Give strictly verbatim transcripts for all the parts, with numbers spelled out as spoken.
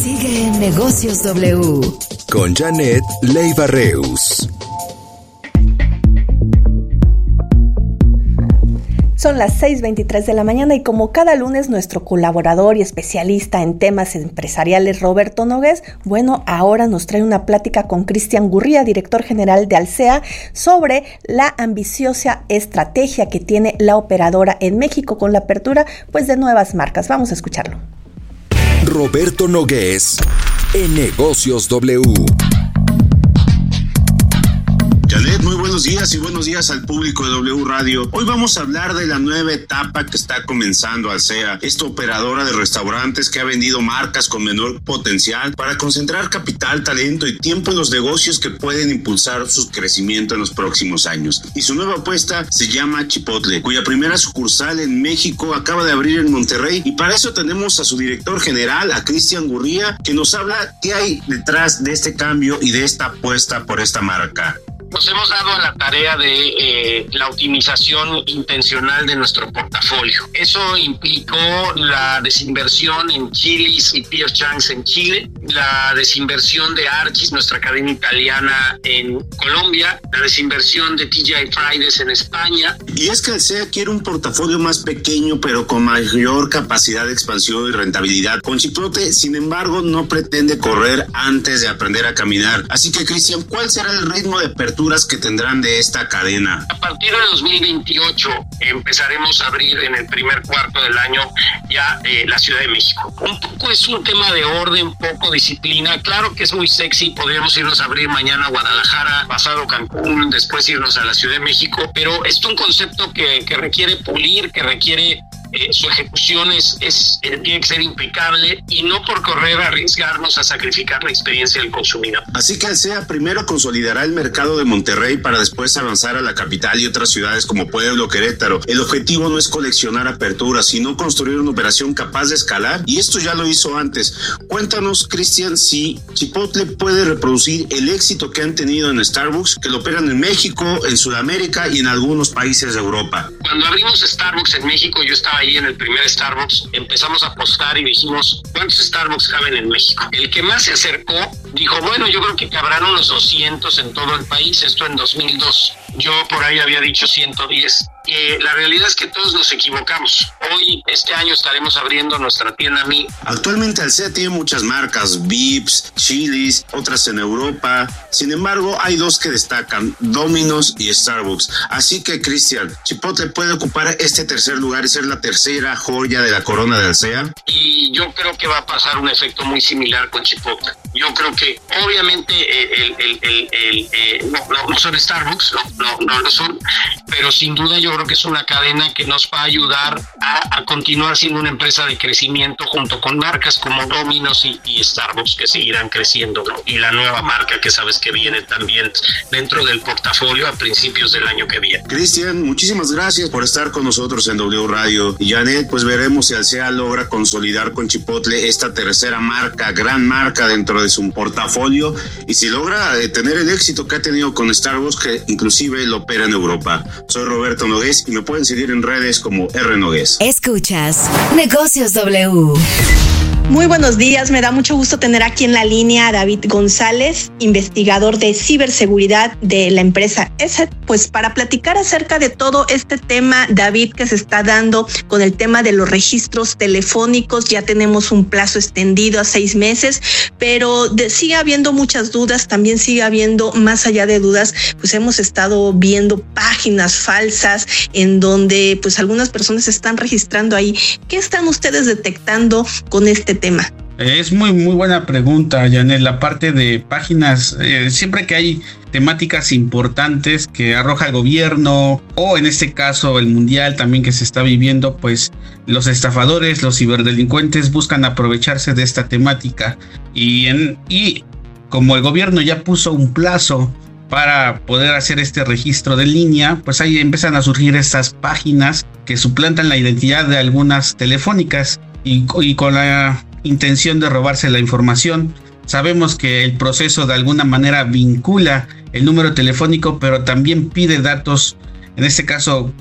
Sigue en Negocios W con Janet Leiva Reus. Son las seis veintitrés de la mañana y como cada lunes nuestro colaborador y especialista en temas empresariales Roberto Nogués, bueno, ahora nos trae una plática con Cristian Gurría, director general de Alsea, sobre la ambiciosa estrategia que tiene la operadora en México con la apertura pues de nuevas marcas. Vamos a escucharlo. Roberto Nogués en Negocios W. Janet, muy buenos días y buenos días al público de W Radio. Hoy vamos a hablar de la nueva etapa que está comenzando Alsea, esta operadora de restaurantes que ha vendido marcas con menor potencial para concentrar capital, talento y tiempo en los negocios que pueden impulsar su crecimiento en los próximos años. Y su nueva apuesta se llama Chipotle, cuya primera sucursal en México acaba de abrir en Monterrey, y para eso tenemos a su director general, a Cristian Gurría, que nos habla qué hay detrás de este cambio y de esta apuesta por esta marca. Nos hemos dado a la tarea de eh, la optimización intencional de nuestro portafolio. Eso implicó la desinversión en Chili's y Pierre Chang's en Chile, la desinversión de Archie's, nuestra cadena italiana, en Colombia, la desinversión de T G I Fridays en España. Y es que Alsea quiere un portafolio más pequeño, pero con mayor capacidad de expansión y rentabilidad. Con Chipotle, sin embargo, no pretende correr antes de aprender a caminar. Así que, Cristian, ¿cuál será el ritmo de apertura que tendrán de esta cadena? A partir de dos mil veintiocho empezaremos a abrir en el primer cuarto del año ya eh, la Ciudad de México. Un poco es un tema de orden, poco disciplina. Claro que es muy sexy, podríamos irnos a abrir mañana a Guadalajara, pasado Cancún, después irnos a la Ciudad de México, pero es un concepto que, que requiere pulir, que requiere Eh, su ejecución es, es eh, tiene que ser impecable y no por correr arriesgarnos a sacrificar la experiencia del consumidor. Así que Alsea primero consolidará el mercado de Monterrey para después avanzar a la capital y otras ciudades como Puebla o Querétaro. El objetivo no es coleccionar aperturas, sino construir una operación capaz de escalar, y esto ya lo hizo antes. Cuéntanos, Cristian, si Chipotle puede reproducir el éxito que han tenido en Starbucks, que lo operan en México, en Sudamérica y en algunos países de Europa. Cuando abrimos Starbucks en México, yo estaba ahí en el primer Starbucks, empezamos a apostar y dijimos, ¿cuántos Starbucks caben en México? El que más se acercó dijo, bueno, yo creo que cabrán unos doscientos en todo el país, esto en dos mil dos. Yo por ahí había dicho ciento diez. Eh, la realidad es que todos nos equivocamos. Hoy, este año, estaremos abriendo nuestra tienda M I. Actualmente Alsea tiene muchas marcas, Vips, Chili's, otras en Europa. Sin embargo, hay dos que destacan, Domino's y Starbucks. Así que, Cristian, Chipotle puede ocupar este tercer lugar y ser la tercera joya de la corona de Alsea. Y yo creo que va a pasar un efecto muy similar con Chipotle. Yo creo que, obviamente, el, el, el, el, el, no, no, no son Starbucks, no, no, no lo son, pero sin duda yo creo que es una cadena que nos va a ayudar a, a continuar siendo una empresa de crecimiento junto con marcas como Domino's y, y Starbucks, que seguirán creciendo, ¿no? Y la nueva marca que sabes que viene también dentro del portafolio a principios del año que viene. Cristian, muchísimas gracias por estar con nosotros en W Radio. Y Janet, pues veremos si Alsea logra consolidar con Chipotle esta tercera marca, gran marca dentro de su portafolio, y si logra eh, tener el éxito que ha tenido con Starbucks, que inclusive lo opera en Europa. Soy Roberto Nogués y me pueden seguir en redes como R Nogués. Escuchas Negocios W. Muy buenos días, me da mucho gusto tener aquí en la línea a David González, investigador de ciberseguridad de la empresa E S E T, pues para platicar acerca de todo este tema, David, que se está dando con el tema de los registros telefónicos. Ya tenemos un plazo extendido a seis meses, pero de, sigue habiendo muchas dudas, también sigue habiendo, más allá de dudas, pues hemos estado viendo páginas falsas en donde pues algunas personas se están registrando ahí. ¿Qué están ustedes detectando con este tema? Es muy muy buena pregunta, Janet. La parte de páginas, eh, siempre que hay temáticas importantes que arroja el gobierno, o en este caso el mundial también que se está viviendo, pues los estafadores, los ciberdelincuentes buscan aprovecharse de esta temática, y, en, y como el gobierno ya puso un plazo para poder hacer este registro de línea, pues ahí empiezan a surgir estas páginas que suplantan la identidad de algunas telefónicas y, y con la intención de robarse la información. Sabemos que el proceso de alguna manera vincula el número telefónico, pero también pide datos, en este caso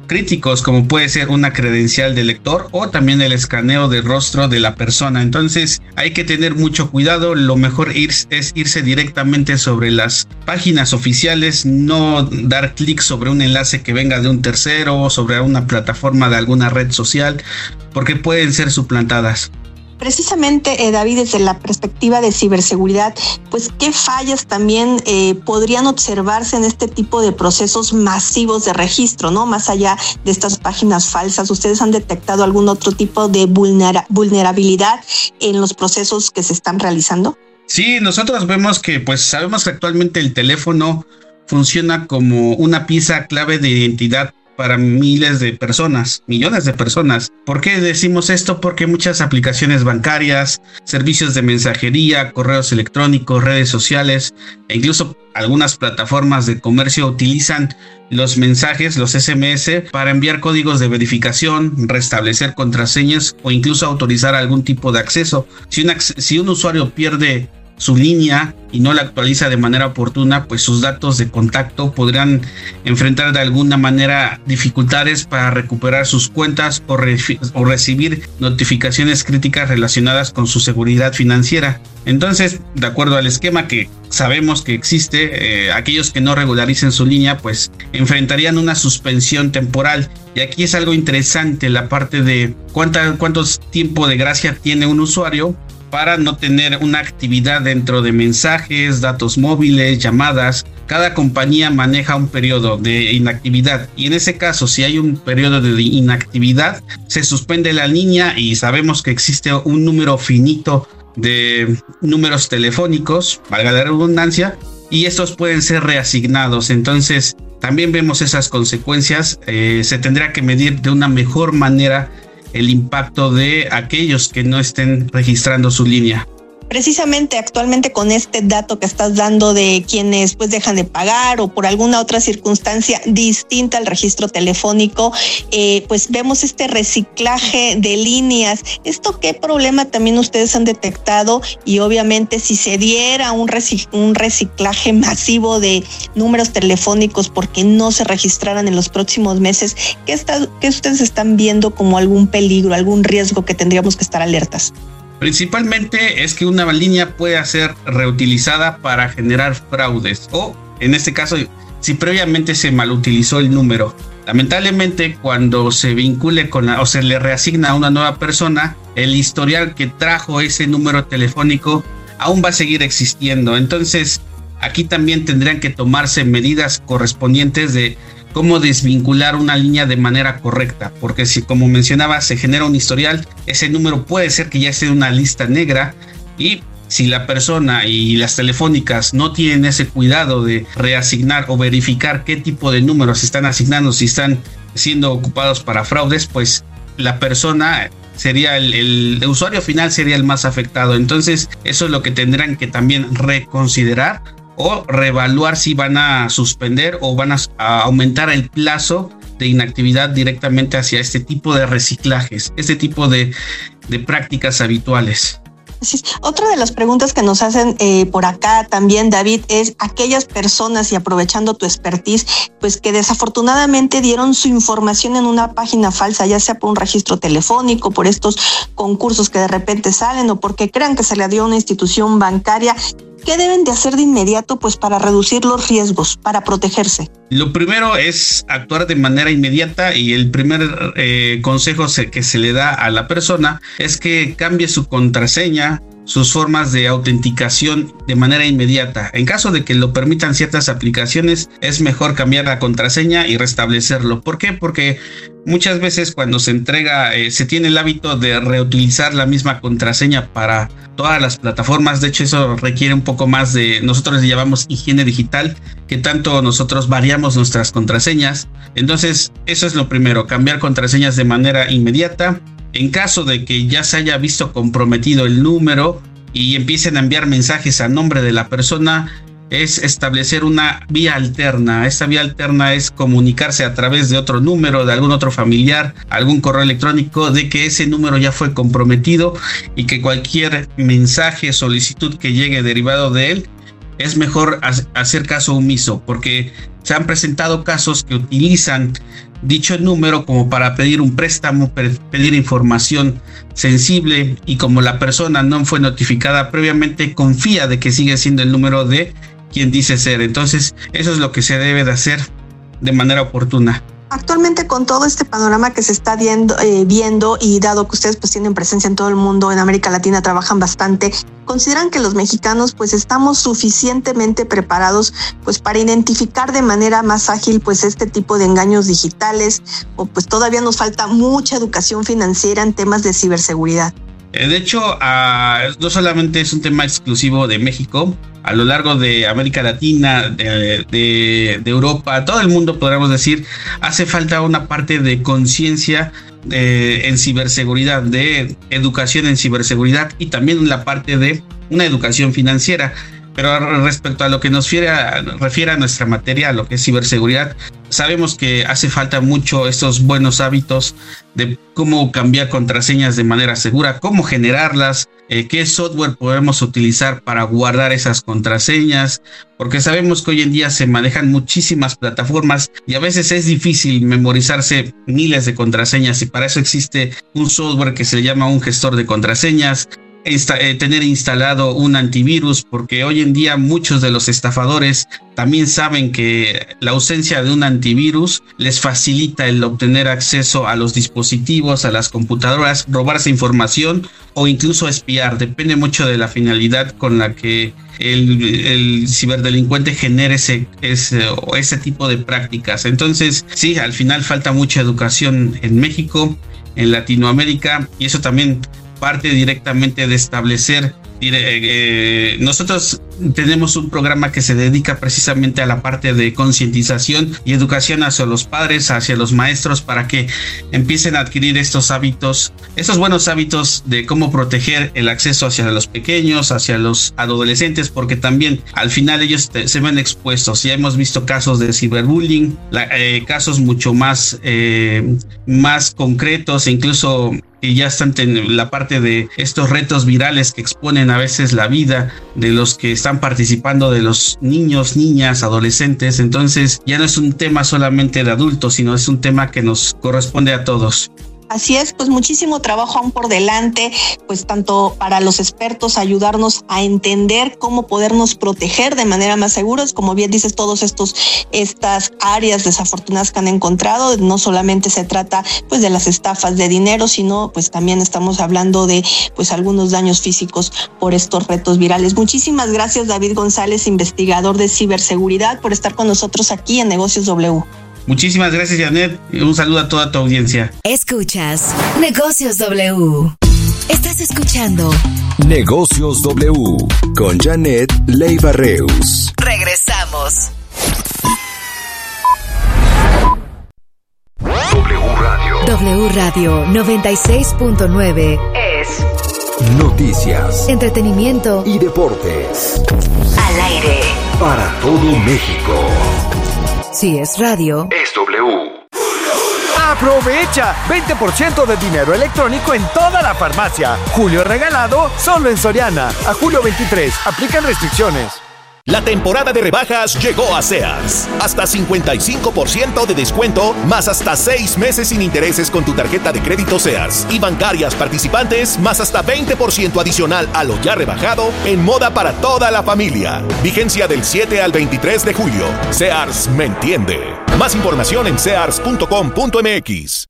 críticos, como puede ser una credencial de lector o también el escaneo del rostro de la persona. Entonces hay que tener mucho cuidado. Lo mejor ir, es irse directamente sobre las páginas oficiales, no dar clic sobre un enlace que venga de un tercero o sobre una plataforma de alguna red social, porque pueden ser suplantadas. Precisamente, eh, David, desde la perspectiva de ciberseguridad, pues qué fallas también eh, podrían observarse en este tipo de procesos masivos de registro, ¿no? Más allá de estas páginas falsas, ¿ustedes han detectado algún otro tipo de vulnera- vulnerabilidad en los procesos que se están realizando? Sí, nosotros vemos que, pues sabemos que actualmente el teléfono funciona como una pieza clave de identidad para miles de personas, millones de personas. ¿Por qué decimos esto? Porque muchas aplicaciones bancarias, servicios de mensajería, correos electrónicos, redes sociales e incluso algunas plataformas de comercio utilizan los mensajes, los ese eme ese, para enviar códigos de verificación, restablecer contraseñas o incluso autorizar algún tipo de acceso. Si un, si un usuario pierde su línea y no la actualiza de manera oportuna, pues sus datos de contacto podrán enfrentar de alguna manera dificultades para recuperar sus cuentas o, re- o recibir notificaciones críticas relacionadas con su seguridad financiera. Entonces, de acuerdo al esquema que sabemos que existe, eh, aquellos que no regularicen su línea pues enfrentarían una suspensión temporal. Y aquí es algo interesante la parte de cuánta, cuántos tiempo de gracia tiene un usuario para no tener una actividad dentro de mensajes, datos móviles, llamadas. Cada compañía maneja un periodo de inactividad y en ese caso, si hay un periodo de inactividad, se suspende la línea y sabemos que existe un número finito de números telefónicos, valga la redundancia, y estos pueden ser reasignados. Entonces, también vemos esas consecuencias. Eh, se tendrá que medir de una mejor manera el impacto de aquellos que no estén registrando su línea. Precisamente actualmente con este dato que estás dando de quienes pues dejan de pagar o por alguna otra circunstancia distinta al registro telefónico, eh, pues vemos este reciclaje de líneas. ¿Esto qué problema también ustedes han detectado? Y obviamente si se diera un, recic- un reciclaje masivo de números telefónicos porque no se registraran en los próximos meses, ¿qué, está, qué ustedes están viendo como algún peligro, algún riesgo que tendríamos que estar alertas? Principalmente es que una línea puede ser reutilizada para generar fraudes o, en este caso, si previamente se malutilizó el número. Lamentablemente, cuando se vincule con la, o se le reasigna a una nueva persona, el historial que trajo ese número telefónico aún va a seguir existiendo. Entonces, aquí también tendrían que tomarse medidas correspondientes de cómo desvincular una línea de manera correcta, porque si, como mencionaba, se genera un historial, ese número puede ser que ya esté en una lista negra, y si la persona y las telefónicas no tienen ese cuidado de reasignar o verificar qué tipo de números se están asignando, si están siendo ocupados para fraudes, pues la persona sería el, el, el usuario final sería el más afectado. Entonces eso es lo que tendrán que también reconsiderar o reevaluar si van a suspender o van a, a aumentar el plazo de inactividad directamente hacia este tipo de reciclajes, este tipo de, de prácticas habituales. Otra de las preguntas que nos hacen eh, por acá también, David, es aquellas personas, y aprovechando tu expertise, pues que desafortunadamente dieron su información en una página falsa, ya sea por un registro telefónico, por estos concursos que de repente salen o porque crean que se le dio a una institución bancaria. ¿Qué deben de hacer de inmediato pues para reducir los riesgos, para protegerse? Lo primero es actuar de manera inmediata, y el primer eh, consejo se, que se le da a la persona es que cambie su contraseña, sus formas de autenticación de manera inmediata. En caso de que lo permitan ciertas aplicaciones, es mejor cambiar la contraseña y restablecerlo. ¿Por qué? Porque muchas veces cuando se entrega, eh, se tiene el hábito de reutilizar la misma contraseña para todas las plataformas. De hecho, eso requiere un poco más de, nosotros le llamamos higiene digital, que tanto nosotros variamos nuestras contraseñas. Entonces, eso es lo primero, cambiar contraseñas de manera inmediata. En caso de que ya se haya visto comprometido el número y empiecen a enviar mensajes a nombre de la persona, es establecer una vía alterna. Esta vía alterna es comunicarse a través de otro número, de algún otro familiar, algún correo electrónico, de que ese número ya fue comprometido y que cualquier mensaje, solicitud que llegue derivado de él, es mejor hacer caso omiso, porque se han presentado casos que utilizan dicho número como para pedir un préstamo, pedir información sensible, y como la persona no fue notificada previamente, confía de que sigue siendo el número de quien dice ser. Entonces, eso es lo que se debe de hacer de manera oportuna. Actualmente, con todo este panorama que se está viendo, eh, viendo y dado que ustedes pues tienen presencia en todo el mundo, en América Latina trabajan bastante, ¿consideran que los mexicanos pues estamos suficientemente preparados pues para identificar de manera más ágil pues este tipo de engaños digitales, o pues todavía nos falta mucha educación financiera en temas de ciberseguridad? De hecho, uh, no solamente es un tema exclusivo de México, a lo largo de América Latina, de, de, de Europa, todo el mundo, podríamos decir, hace falta una parte de conciencia eh, en ciberseguridad, de educación en ciberseguridad, y también la parte de una educación financiera. Pero respecto a lo que nos refiere a, refiere a nuestra materia, a lo que es ciberseguridad, sabemos que hace falta mucho estos buenos hábitos de cómo cambiar contraseñas de manera segura, cómo generarlas, eh, qué software podemos utilizar para guardar esas contraseñas, porque sabemos que hoy en día se manejan muchísimas plataformas y a veces es difícil memorizarse miles de contraseñas, y para eso existe un software que se llama un gestor de contraseñas. Insta- eh, tener instalado un antivirus, porque hoy en día muchos de los estafadores también saben que la ausencia de un antivirus les facilita el obtener acceso a los dispositivos, a las computadoras, robarse información o incluso espiar. Depende mucho de la finalidad con la que el, el ciberdelincuente genere ese, ese, ese tipo de prácticas. Entonces, sí, al final falta mucha educación en México, en Latinoamérica, y eso también parte directamente de establecer. Eh, nosotros tenemos un programa que se dedica precisamente a la parte de concientización y educación hacia los padres, hacia los maestros, para que empiecen a adquirir estos hábitos, estos buenos hábitos de cómo proteger el acceso hacia los pequeños, hacia los adolescentes, porque también al final ellos te, se ven expuestos. Ya hemos visto casos de ciberbullying, la, eh, casos mucho más, eh, más concretos, e incluso y ya están en la parte de estos retos virales que exponen a veces la vida de los que están participando, de los niños, niñas, adolescentes. Entonces ya no es un tema solamente de adultos, sino es un tema que nos corresponde a todos. Así es, pues muchísimo trabajo aún por delante, pues tanto para los expertos ayudarnos a entender cómo podernos proteger de manera más seguros, como bien dices, todos estos estas áreas desafortunadas que han encontrado. No solamente se trata pues de las estafas de dinero, sino pues también estamos hablando de pues algunos daños físicos por estos retos virales. Muchísimas gracias, David González, investigador de ciberseguridad, por estar con nosotros aquí en Negocios W. Muchísimas gracias, Janet, y un saludo a toda tu audiencia. Escuchas Negocios W. Estás escuchando Negocios W con Janet Leiva Reus. Regresamos. W Radio. W Radio noventa y seis punto nueve es noticias, entretenimiento y deportes. Al aire. Para todo México. Si es radio, es W. ¡Aprovecha! veinte por ciento de dinero electrónico en toda la farmacia. Julio regalado solo en Soriana. A julio veintitrés. Aplican restricciones. La temporada de rebajas llegó a Sears. Hasta cincuenta y cinco por ciento de descuento, más hasta seis meses sin intereses con tu tarjeta de crédito Sears. Y bancarias participantes, más hasta veinte por ciento adicional a lo ya rebajado en moda para toda la familia. Vigencia del siete al veintitrés de julio. Sears me entiende. Más información en sears punto com punto m x.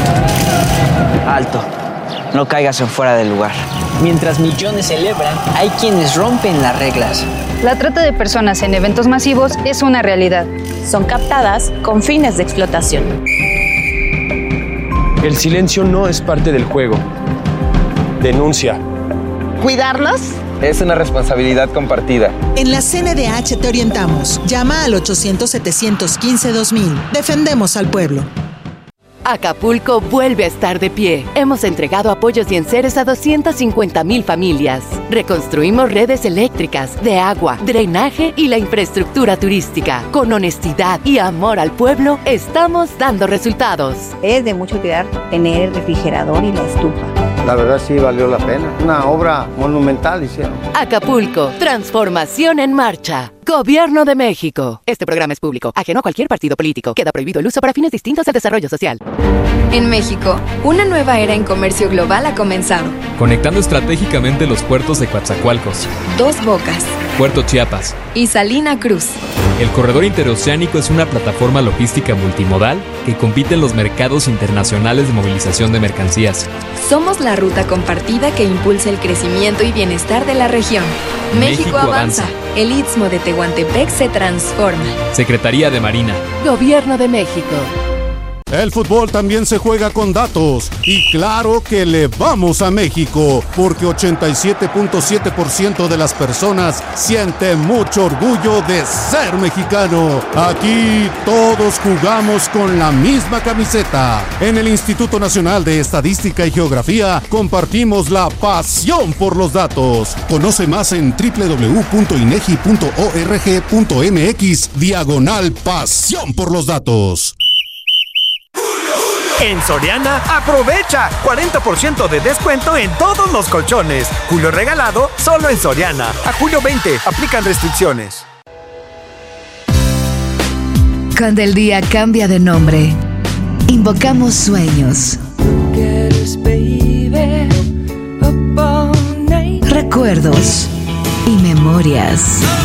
Alto. No caigas en fuera del lugar. Mientras millones celebran, hay quienes rompen las reglas. La trata de personas en eventos masivos es una realidad. Son captadas con fines de explotación. El silencio no es parte del juego. Denuncia. ¿Cuidarlos? Es una responsabilidad compartida. En la C N D H te orientamos. Llama al ochocientos, setecientos quince, dos mil. Defendemos al pueblo. Acapulco vuelve a estar de pie. Hemos entregado apoyos y enseres a doscientas cincuenta mil familias. Reconstruimos redes eléctricas, de agua, drenaje y la infraestructura turística. Con honestidad y amor al pueblo, estamos dando resultados. Es de mucho cuidar tener el refrigerador y la estufa. La verdad sí valió la pena. Una obra monumental hicieron. Acapulco, transformación en marcha. Gobierno de México. Este programa es público, ajeno a cualquier partido político. Queda prohibido el uso para fines distintos del desarrollo social. En México, una nueva era en comercio global ha comenzado. Conectando estratégicamente los puertos de Coatzacoalcos, Dos Bocas, Puerto Chiapas y Salina Cruz. El corredor interoceánico es una plataforma logística multimodal que compite en los mercados internacionales de movilización de mercancías. Somos la ruta compartida que impulsa el crecimiento y bienestar de la región. México, México avanza. avanza. El Istmo de Tehuantepec se transforma. Secretaría de Marina. Gobierno de México. El fútbol también se juega con datos y claro que le vamos a México porque ochenta y siete punto siete por ciento de las personas siente mucho orgullo de ser mexicano. Aquí todos jugamos con la misma camiseta. En el Instituto Nacional de Estadística y Geografía compartimos la pasión por los datos. Conoce más en doble u doble u doble u punto inegi punto org punto mx diagonal pasión por los datos. En Soriana, aprovecha cuarenta por ciento de descuento en todos los colchones. Julio regalado, solo en Soriana. A julio veinte, aplican restricciones. Cuando el día cambia de nombre, invocamos sueños, recuerdos y memorias.